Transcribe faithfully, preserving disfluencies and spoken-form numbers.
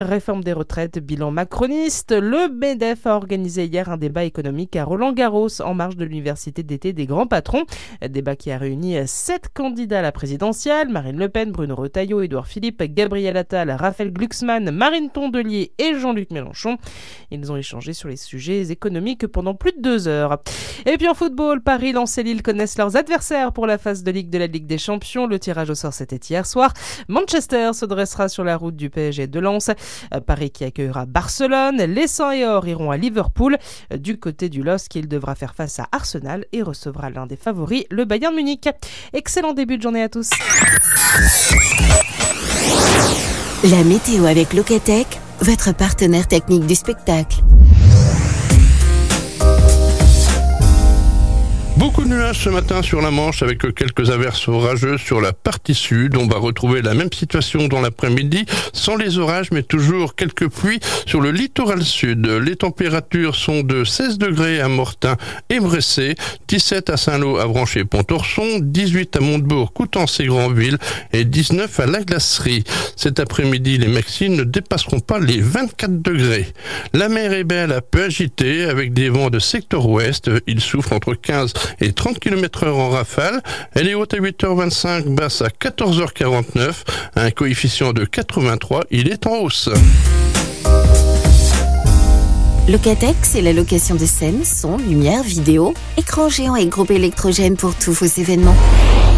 Réforme des retraites, bilan macroniste. Le MEDEF a organisé hier un débat économique à Roland-Garros en marge de l'université d'été des grands patrons. Débat qui a réuni sept candidats à la présidentielle: Marine Le Pen, Bruno Retailleau, Édouard Philippe, Gabriel Attal, Raphaël Glucksmann, Marine Tondelier et Jean-Luc Mélenchon. Ils ont échangé sur les sujets économiques pendant plus de deux heures. Et puis en football, Paris, Lens et Lille connaissent leurs adversaires pour la phase de Ligue de la Ligue des Champions. Le tirage au sort c'était hier soir. Manchester se dressera sur la route du P S G de Lens. Paris qui accueillera Barcelone. Les Sang et Or iront à Liverpool. Du côté du L O S C, il devra faire face à Arsenal et recevra l'un des favoris, le Bayern Munich. Excellent début de journée à tous. La météo avec Locatec, votre partenaire technique du spectacle. Beaucoup de nuages ce matin sur la Manche avec quelques averses orageuses sur la partie sud. On va retrouver la même situation dans l'après-midi sans les orages mais toujours quelques pluies sur le littoral sud. Les températures sont de seize degrés à Mortain et Bressé, dix-sept à Saint-Lô, à Branché, Pontorson, dix-huit à Montebourg, Coutances et Granville et dix-neuf à La Glacerie. Cet après-midi, les maximales ne dépasseront pas les vingt-quatre degrés. La mer est belle, un peu agitée avec des vents de secteur ouest. Il souffle entre quinze et trente kilomètres heure en rafale. Elle est haute à huit heures vingt-cinq, basse à quatorze heures quarante-neuf. Un coefficient de quatre-vingt-trois, il est en hausse. Locatec, c'est la location de scènes, son, lumière, vidéo, écran géant et groupe électrogène pour tous vos événements.